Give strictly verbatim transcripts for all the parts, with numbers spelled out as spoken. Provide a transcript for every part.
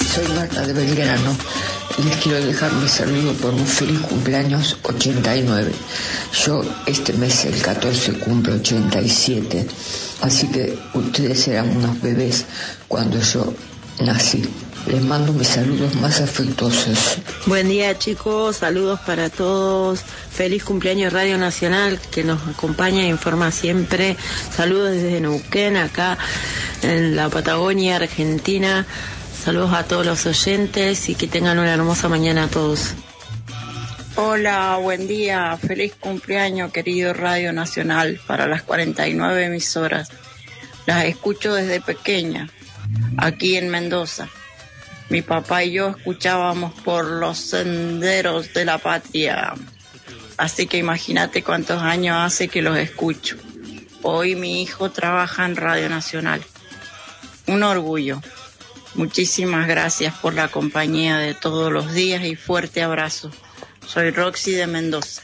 soy Marta de Belgrano. Les quiero dejar mi saludo por un feliz cumpleaños ochenta y nueve. Yo este mes, el catorce, cumplo ochenta y siete. Así que ustedes eran unos bebés cuando yo nací. Les mando mis saludos más afectuosos. Buen día, chicos, saludos para todos. Feliz cumpleaños Radio Nacional, que nos acompaña e informa siempre. Saludos desde Neuquén, acá en la Patagonia Argentina. Saludos a todos los oyentes y que tengan una hermosa mañana a todos. Hola, buen día, feliz cumpleaños, querido Radio Nacional, para las cuarenta y nueve emisoras. Las escucho desde pequeña, aquí en Mendoza. Mi papá y yo escuchábamos por los senderos de la patria. Así que imagínate cuántos años hace que los escucho. Hoy mi hijo trabaja en Radio Nacional. Un orgullo. Muchísimas gracias por la compañía de todos los días y fuerte abrazo. Soy Roxy de Mendoza.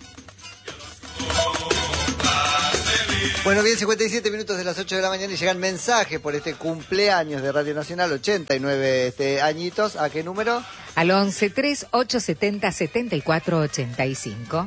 Bueno, bien, cincuenta y siete minutos de las ocho de la mañana y llegan mensajes por este cumpleaños de Radio Nacional, ochenta y nueve este, añitos. ¿A qué número? Al once, tres, ocho, setenta, setenta y cuatro, ochenta y cinco.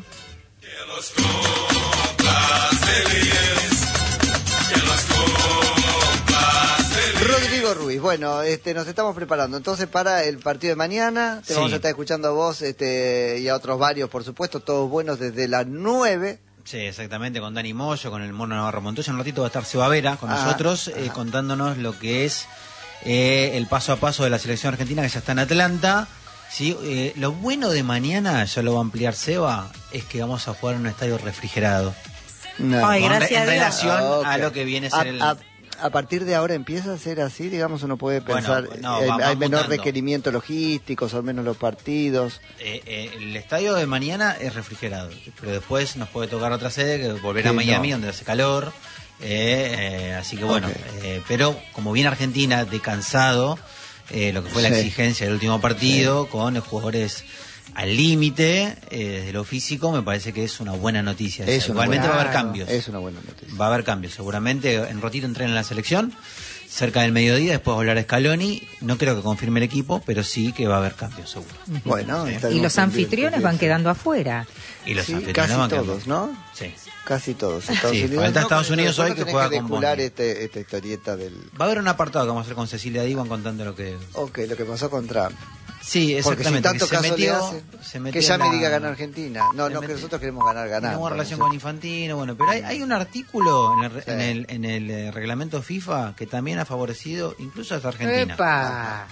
Rodrigo Ruiz, bueno, este, nos estamos preparando entonces para el partido de mañana. Te Sí. vamos a estar escuchando a vos este, y a otros varios, por supuesto, todos buenos desde las nueve. Sí, exactamente, con Dani Moyo, con el Mono Navarro Montoya. Un ratito va a estar Seba Vera con ah, nosotros, eh, contándonos lo que es eh, el paso a paso de la selección argentina, que ya está en Atlanta. Sí, eh, lo bueno de mañana, ya lo va a ampliar Seba, es que vamos a jugar en un estadio refrigerado. No. Ay, Con- gracias en a Dios. relación Ah, ok. a lo que viene a ser a, el... a- a partir de ahora empieza a ser así, digamos, uno puede pensar, Bueno, no, eh, va- va hay menor mutando. requerimiento logístico, son menos los partidos. Eh, eh, el estadio de mañana es refrigerado, pero después nos puede tocar otra sede, que volver Sí, a Miami, no. donde hace calor. Eh, eh, así que bueno, Ok. eh, pero como viene Argentina de cansado, eh, lo que fue la Sí. exigencia del último partido, con los jugadores al límite, eh, desde lo físico, me parece que es una buena noticia. Es una Igualmente buena- va a haber cambios. Es una buena noticia. Va a haber cambios, seguramente en Rotito entrena en la selección, cerca del mediodía, después va a hablar Scaloni, no creo que confirme el equipo, pero sí que va a haber cambios, seguro. Bueno, Sí. estaremos Y los pendientes, anfitriones van sí. quedando afuera. Y los Sí, anfitriones casi van quedando- todos, ¿no? Sí. Casi todos. Estados Sí, Unidos. falta no, Estados pero Unidos después hoy no que tenés juega que con vincular Bondi. este, esta historieta del... Va a haber un apartado que vamos a hacer con Cecilia Divan contando lo que... Ok, lo que pasó con Trump. Sí, Porque si exactamente. tanto que se caso metió, le hace, se metió que ya en me la- diga ganar Argentina. No, se no, que metió- nosotros queremos ganar, ganar. Tenemos Bueno, relación no sé. con Infantino, bueno, pero hay, hay un artículo en el, re- Sí. en el, en el, eh, reglamento FIFA que también ha favorecido incluso a esta Argentina. ¡Epa!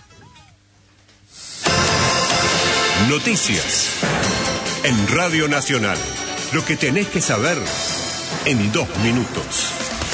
Noticias en Radio Nacional. Lo que tenés que saber en dos minutos.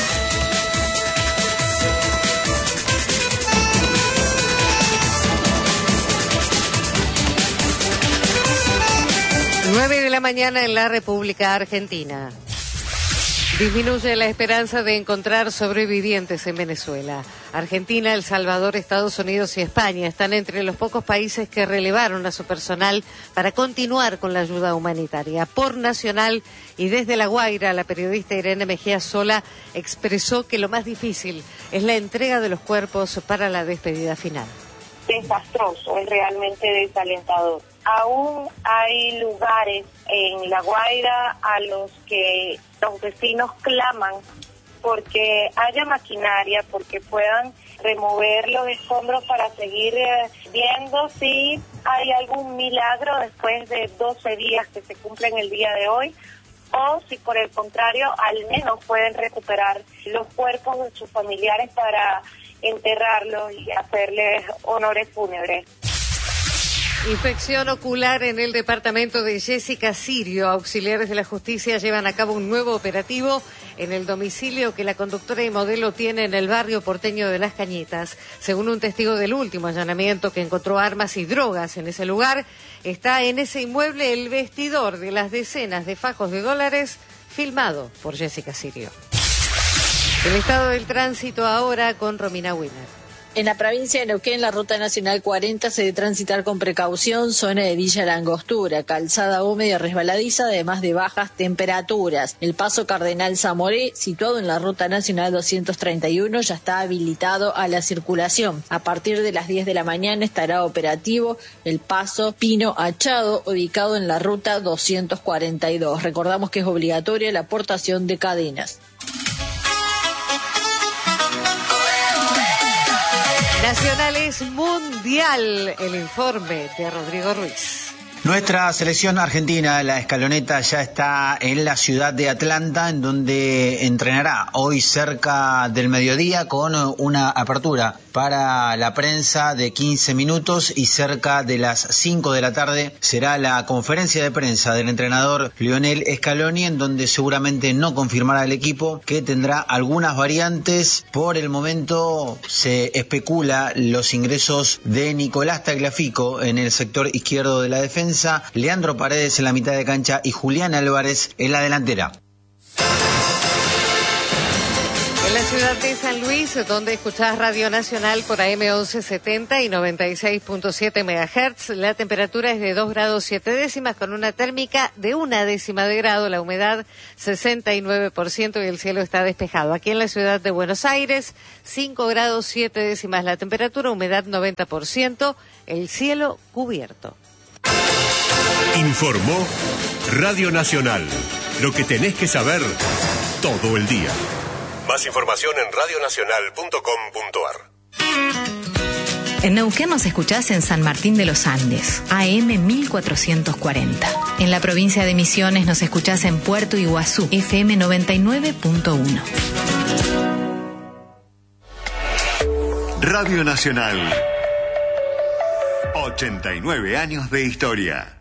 nueve de la mañana en la República Argentina. Disminuye la esperanza de encontrar sobrevivientes en Venezuela. Argentina, El Salvador, Estados Unidos y España están entre los pocos países que relevaron a su personal para continuar con la ayuda humanitaria. Por Nacional y desde La Guaira, la periodista Irene Mejía Sola expresó que lo más difícil es la entrega de los cuerpos para la despedida final. Desastroso, es realmente desalentador. Aún hay lugares en La Guaira a los que los vecinos claman porque haya maquinaria, porque puedan remover los escombros para seguir eh, viendo si hay algún milagro después de doce días que se cumplen el día de hoy, o si por el contrario al menos pueden recuperar los cuerpos de sus familiares para enterrarlos y hacerles honores fúnebres. Infección ocular en el departamento de Jessica Sirio. Auxiliares de la justicia llevan a cabo un nuevo operativo en el domicilio que la conductora y modelo tiene en el barrio porteño de Las Cañitas. Según un testigo del último allanamiento que encontró armas y drogas en ese lugar, está en ese inmueble el vestidor de las decenas de fajos de dólares filmado por Jessica Sirio. El estado del tránsito ahora con Romina Winner. En la provincia de Neuquén, la Ruta Nacional cuarenta se debe transitar con precaución, zona de Villa La Angostura, calzada húmeda y resbaladiza, además de bajas temperaturas. El paso Cardenal Zamoré, situado en la Ruta Nacional doscientos treinta y uno, ya está habilitado a la circulación. A partir de las diez de la mañana estará operativo el paso Pino Achado, ubicado en la Ruta doscientos cuarenta y dos. Recordamos que es obligatoria la portación de cadenas. Nacionales Mundial, el informe de Rodrigo Ruiz. Nuestra selección argentina, la escaloneta, ya está en la ciudad de Atlanta, en donde entrenará hoy cerca del mediodía con una apertura para la prensa de quince minutos, y cerca de las cinco de la tarde será la conferencia de prensa del entrenador Lionel Scaloni, en donde seguramente no confirmará el equipo, que tendrá algunas variantes. Por el momento se especula los ingresos de Nicolás Tagliafico en el sector izquierdo de la defensa, Leandro Paredes en la mitad de cancha y Julián Álvarez en la delantera. En la ciudad de San Luis, donde escuchás Radio Nacional por A M once setenta y noventa y seis punto siete megahertz, la temperatura es de dos grados siete décimas con una térmica de una décima de grado, la humedad sesenta y nueve por ciento y el cielo está despejado. Aquí en la ciudad de Buenos Aires, cinco grados siete décimas la temperatura, humedad noventa por ciento, el cielo cubierto. Informó Radio Nacional. Lo que tenés que saber todo el día. Más información en radio nacional punto com punto a r. En Neuquén nos escuchás en San Martín de los Andes, A M mil cuatrocientos cuarenta. En la provincia de Misiones nos escuchás en Puerto Iguazú, F M noventa y nueve punto uno. Radio Nacional. ochenta y nueve años de historia.